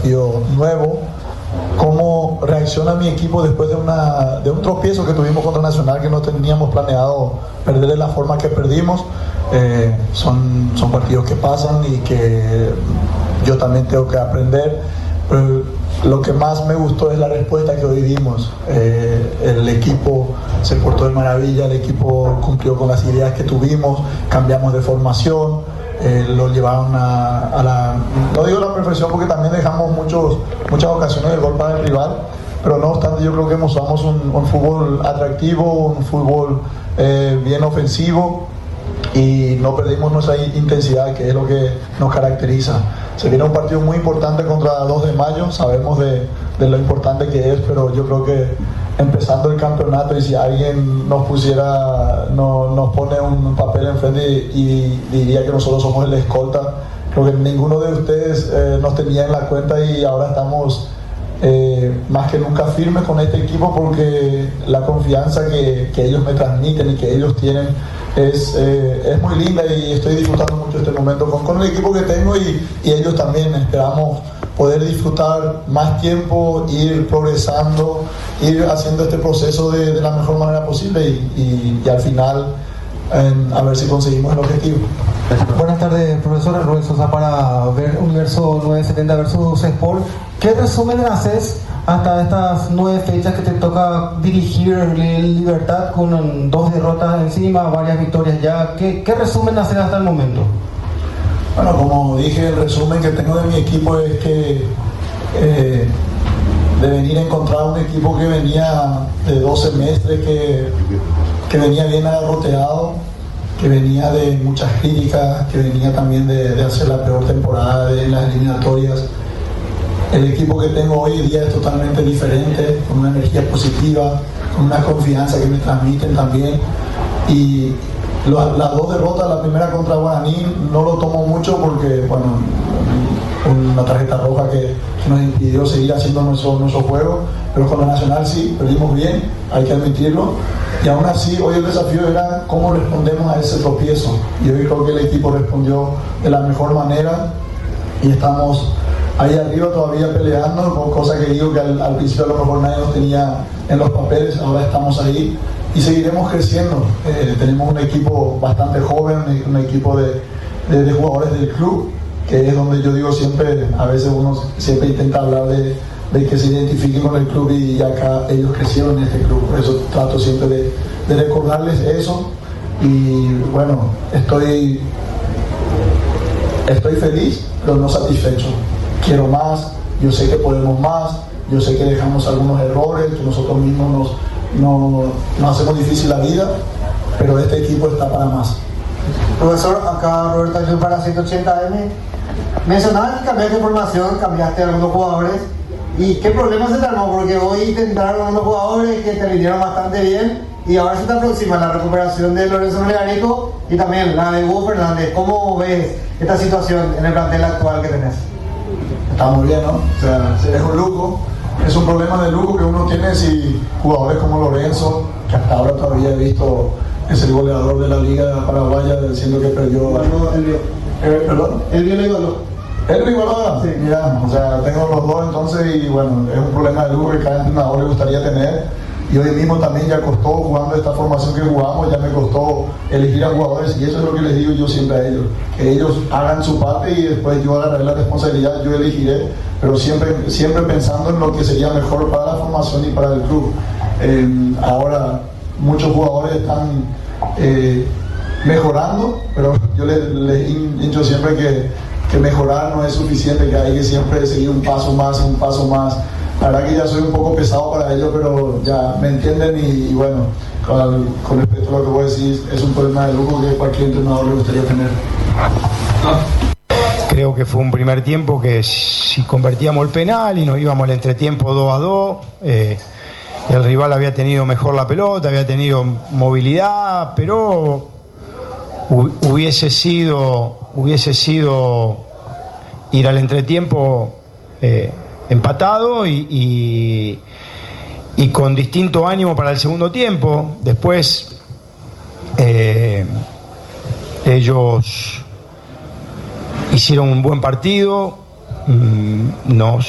desafío nuevo. Cómo reacciona mi equipo después de un tropiezo que tuvimos contra Nacional, que no teníamos planeado perder de la forma que perdimos. Son partidos que pasan y que yo también tengo que aprender, pero lo que más me gustó es la respuesta que hoy dimos. El equipo se portó de maravilla, el equipo cumplió con las ideas que tuvimos, cambiamos de formación. Lo llevaron a la, no digo la perfección porque también dejamos muchas ocasiones del gol para el rival, pero no obstante yo creo que mostramos un fútbol atractivo, un fútbol bien ofensivo y no perdimos nuestra intensidad, que es lo que nos caracteriza. Se viene un partido muy importante contra 2 de mayo, sabemos de lo importante que es, pero yo creo que empezando el campeonato, y si alguien nos pone un papel enfrente y diría que nosotros somos el escolta, creo que ninguno de ustedes nos tenía en la cuenta y ahora estamos más que nunca firmes con este equipo, porque la confianza que ellos me transmiten y que ellos tienen es muy linda y estoy disfrutando mucho este momento con el equipo que tengo y ellos también. Esperamos poder disfrutar más tiempo, ir progresando, ir haciendo este proceso de la mejor manera posible y al final a ver si conseguimos el objetivo. Buenas tardes, profesor Rubén Sosa, para ver Universo 970 versus Sport. ¿Qué resumen haces hasta estas 9 fechas que te toca dirigir el Libertad con 2 derrotas encima, varias victorias ya? ¿Qué resumen haces hasta el momento? Bueno, como dije, el resumen que tengo de mi equipo es que de venir a encontrar un equipo que venía de 2 semestres, que venía bien agarroteado, que venía de muchas críticas, que venía también de hacer la peor temporada de las eliminatorias. El equipo que tengo hoy en día es totalmente diferente, con una energía positiva, con una confianza que me transmiten también. Y las 2 derrotas, la primera contra Guaraní, no lo tomo mucho porque, bueno, una tarjeta roja que nos impidió seguir haciendo nuestro juego, pero con la Nacional sí, perdimos bien, hay que admitirlo. Y aún así, hoy el desafío era cómo respondemos a ese tropiezo. Y hoy creo que el equipo respondió de la mejor manera y estamos ahí arriba todavía peleando, cosa que digo que al principio a lo mejor nadie nos tenía en los papeles, ahora estamos ahí y seguiremos creciendo. Tenemos un equipo bastante joven, un equipo de jugadores del club, que es donde yo digo siempre, a veces uno siempre intenta hablar de que se identifiquen con el club y acá ellos crecieron en este club, por eso trato siempre de recordarles eso. Y bueno, estoy feliz, pero no satisfecho. Quiero más, yo sé que podemos más, yo sé que dejamos algunos errores, que nosotros mismos nos hacemos difícil la vida, pero este equipo está para más. Profesor, acá Roberto Ayun para 180M. Mencionabas que cambiaste de formación, cambiaste a algunos jugadores. ¿Y qué problema se te armó? Porque hoy intentaron unos jugadores que te vinieron bastante bien y ahora se te aproxima la recuperación de Lorenzo Melgarico y también la de Hugo Fernández. ¿Cómo ves esta situación en el plantel actual que tenés? Está muy bien, ¿no? O sea, es un lujo, es un problema de lujo que uno tiene si jugadores como Lorenzo, que hasta ahora todavía he visto es el goleador de la Liga Paraguaya, siendo que perdió. ¿Perdón? El vio lo igualó. ¿El igualó? Sí. Mira, o sea, tengo los dos entonces y bueno, es un problema de lujo que cada entrenador le gustaría tener. Y hoy mismo también ya costó, jugando esta formación que jugamos, ya me costó elegir a jugadores y eso es lo que les digo yo siempre a ellos, que ellos hagan su parte y después yo agarraré la responsabilidad, yo elegiré, pero siempre pensando en lo que sería mejor para la formación y para el club. Ahora muchos jugadores están mejorando, pero yo les he dicho siempre que mejorar no es suficiente, que hay que siempre seguir un paso más. La verdad que ya soy un poco pesado para ellos, pero ya me entienden y bueno, con respecto a lo que vos decís, es un problema de lujo que cualquier entrenador le gustaría tener. Creo que fue un primer tiempo que si convertíamos el penal y nos íbamos al entretiempo 2-2, el rival había tenido mejor la pelota, había tenido movilidad, pero hubiese sido ir al entretiempo empatado y con distinto ánimo para el segundo tiempo. Después ellos hicieron un buen partido, nos